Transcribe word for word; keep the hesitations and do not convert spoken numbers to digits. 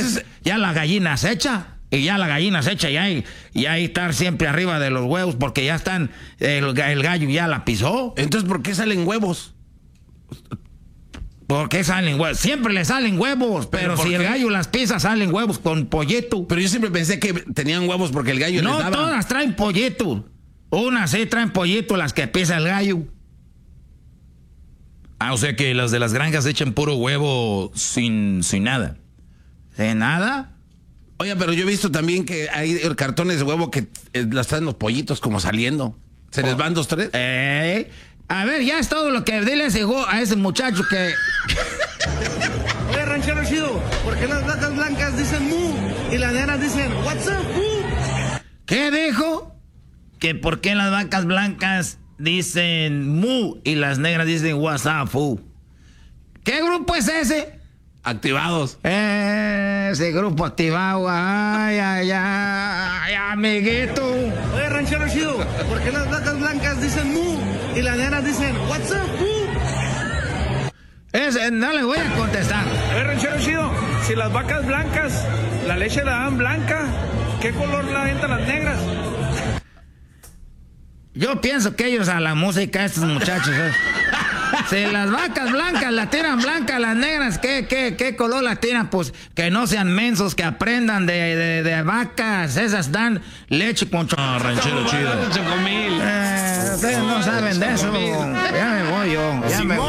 Entonces, ya la gallina se echa. Y ya la gallina se echa y ahí, y ahí estar siempre arriba de los huevos porque ya están, el, el gallo ya la pisó. Entonces, ¿por qué salen huevos? ¿Por qué salen huevos? Siempre le salen huevos, pero, pero si qué? El gallo las pisa, salen huevos con pollito. Pero yo siempre pensé que tenían huevos porque el gallo no, les daba. No, todas traen pollito. Unas sí traen pollito, las que pisa el gallo. Ah, o sea que las de las granjas echan puro huevo sin, sin nada. ¿Sin nada? Oye, pero yo he visto también que hay cartones de huevo que eh, las traen los pollitos como saliendo. ¿Se les van dos, tres? Eh, a ver, ya es todo lo que dile a ese, a ese muchacho que... Oye, ranchero chido, ¿por qué las vacas blancas dicen mu y las negras dicen what's up, mu? ¿Qué dijo? Que por qué las vacas blancas dicen mu y las negras dicen what's up, fu. ¿Qué grupo es ese? Activados. Eh, ese grupo activado. Ay, ay, ay, amiguito. Oye, ranchero chido, ¿por qué las vacas blancas dicen mu y las negras dicen what's up, mu? Ese, no le voy a contestar. Oye, ranchero chido, si las vacas blancas, la leche la dan blanca, ¿qué color la ventan las negras? Yo pienso que ellos a la música, estos muchachos, ¿eh? Si las vacas blancas la tiran blanca, las negras, ¿qué, qué, qué color la tiran? Pues que no sean mensos, que aprendan de, de, de vacas. Esas dan leche con cho... Ah, ranchero chido. Eh, ustedes no saben de eso. Ya me voy yo. Ya me voy.